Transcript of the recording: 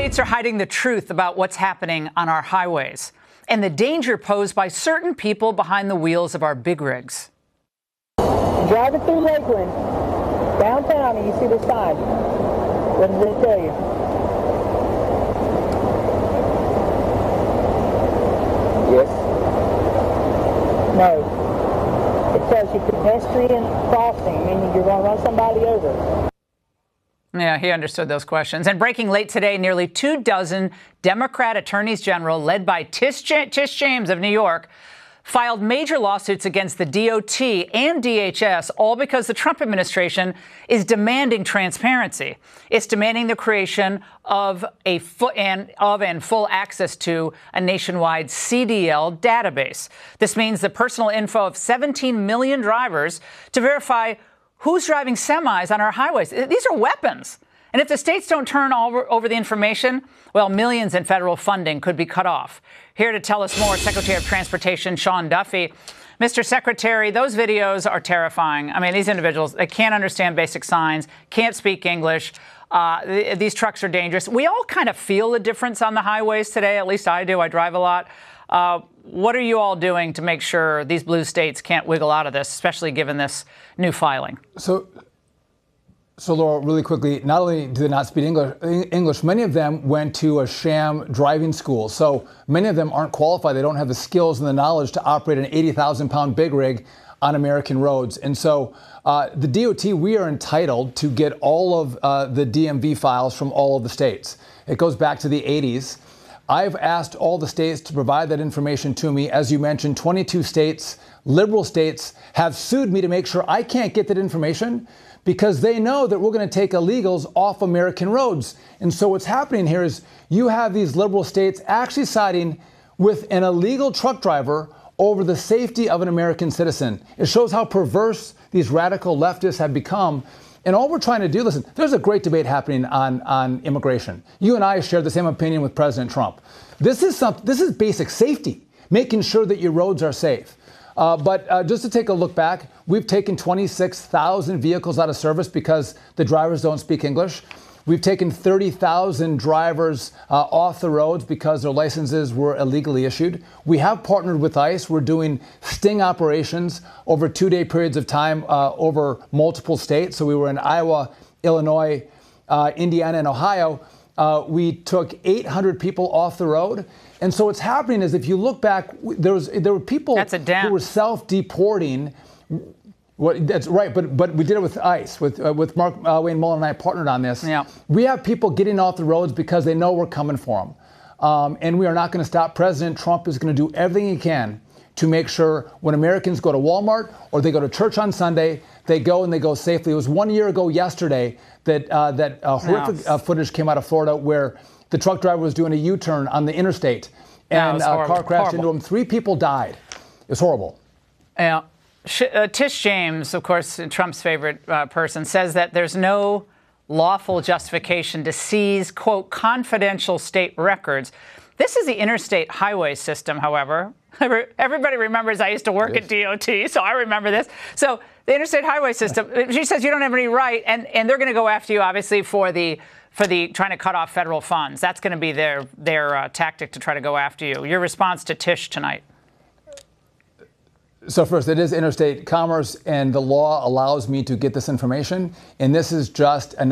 states are hiding the truth about what's happening on our highways and the danger posed by certain people behind the wheels of our big rigs. Driving through Lakeland, downtown, and you see the sign. What does it tell you? Yes. No. It tells you pedestrian crossing, meaning you're going to run somebody over. Yeah, he understood those questions. And breaking late today, nearly 24 Democrat attorneys general, led by Tish James of New York, filed major lawsuits against the DOT and DHS, all because the Trump administration is demanding transparency. It's demanding the creation of and full access to a nationwide CDL database. This means the personal info of 17 million drivers to verify who's driving semis on our highways. These are weapons. And if the states don't turn over the information, well, millions in federal funding could be cut off. Here to tell us more, Secretary of Transportation Sean Duffy. Mr. Secretary, those videos are terrifying. I mean, these individuals, they can't understand basic signs, can't speak English. These trucks are dangerous. We all kind of feel the difference on the highways today. At least I do. I drive a lot. What are you all doing to make sure these blue states can't wiggle out of this, especially given this new filing? So Laura, really quickly, not only do they not speak English, many of them went to a sham driving school. So many of them aren't qualified. They don't have the skills and the knowledge to operate an 80,000-pound big rig on American roads. And so the DOT, we are entitled to get all of the DMV files from all of the states. It goes back to the 80s. I've asked all the states to provide that information to me. As you mentioned, 22 states, liberal states, have sued me to make sure I can't get that information because they know that we're going to take illegals off American roads. And so what's happening here is you have these liberal states actually siding with an illegal truck driver over the safety of an American citizen. It shows how perverse these radical leftists have become. And all we're trying to do, listen, there's a great debate happening on immigration. You and I share the same opinion with President Trump. This is basic safety, making sure that your roads are safe. But just to take a look back, we've taken 26,000 vehicles out of service because the drivers don't speak English. We've taken 30,000 drivers off the roads because their licenses were illegally issued. We have partnered with ICE. We're doing sting operations over 2-day periods of time over multiple states. So we were in Iowa, Illinois, Indiana, and Ohio. We took 800 people off the road. And so what's happening is if you look back, there were people who were self-deporting. That's right, but we did it with ICE, with Mark Wayne Mullen and I partnered on this. Yeah. We have people getting off the roads because they know we're coming for them. And we are not going to stop. President Trump is going to do everything he can to make sure when Americans go to Walmart or they go to church on Sunday, they go safely. It was 1 year ago yesterday that horrific footage came out of Florida where the truck driver was doing a U-turn on the interstate and a car crashed into him. 3 people died. It was horrible. Yeah. Tish James, of course, Trump's favorite person, says that there's no lawful justification to seize, quote, confidential state records. This is the interstate highway system, however. Everybody remembers I used to work at DOT, so I remember this. So the interstate highway system, she says you don't have any right, and they're going to go after you, obviously, for the trying to cut off federal funds. That's going to be their tactic to try to go after you. Your response to Tish tonight? So first, it is interstate commerce, and the law allows me to get this information, and this is just another